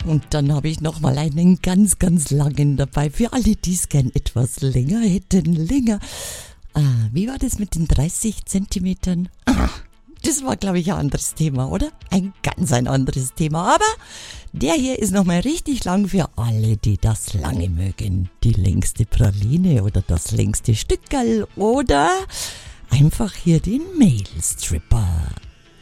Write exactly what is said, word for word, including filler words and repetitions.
Und dann habe ich nochmal einen ganz, ganz langen dabei. Für alle, die es gern etwas länger hätten. Länger. Ah, wie war das mit den dreißig Zentimetern? Ah, das war, glaube ich, ein anderes Thema, oder? Ein ganz ein anderes Thema. Aber der hier ist nochmal richtig lang für alle, die das lange mögen. Die längste Praline oder das längste Stückerl oder einfach hier den Mailstripper.